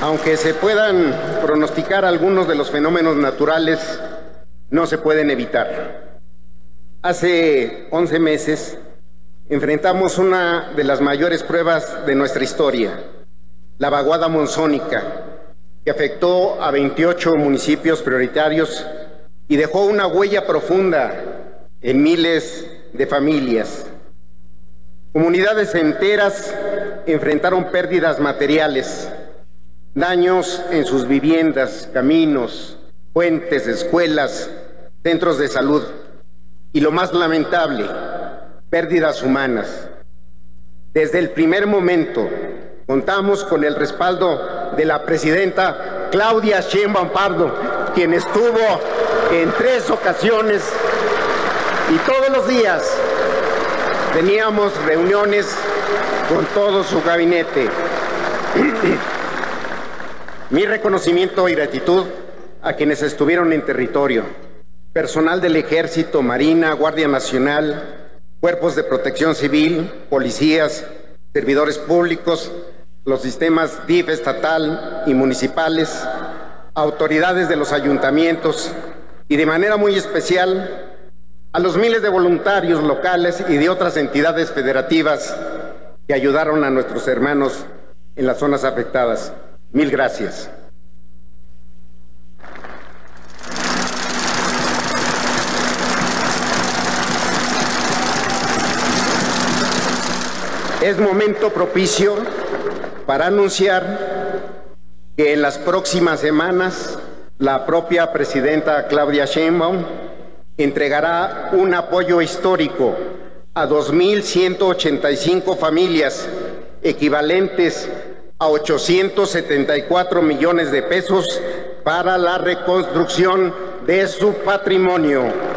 Aunque se puedan pronosticar algunos de los fenómenos naturales, no se pueden evitar. Hace 11 meses enfrentamos una de las mayores pruebas de nuestra historia, la vaguada monzónica, que afectó a 28 municipios prioritarios y dejó una huella profunda en miles de familias. Comunidades enteras enfrentaron pérdidas materiales, daños en sus viviendas, caminos, puentes, escuelas, centros de salud y, lo más lamentable, pérdidas humanas. Desde el primer momento contamos con el respaldo de la presidenta Claudia Sheinbaum Pardo, quien estuvo en 3 ocasiones y todos los días teníamos reuniones con todo su gabinete. Mi reconocimiento y gratitud a quienes estuvieron en territorio: personal del Ejército, Marina, Guardia Nacional, cuerpos de protección civil, policías, servidores públicos, los sistemas DIF estatal y municipales, autoridades de los ayuntamientos y, de manera muy especial, a los miles de voluntarios locales y de otras entidades federativas que ayudaron a nuestros hermanos en las zonas afectadas. Mil gracias. Es momento propicio para anunciar que en las próximas semanas la propia presidenta Claudia Sheinbaum entregará un apoyo histórico a 2,185 familias, equivalentes a 874 millones de pesos, para la reconstrucción de su patrimonio.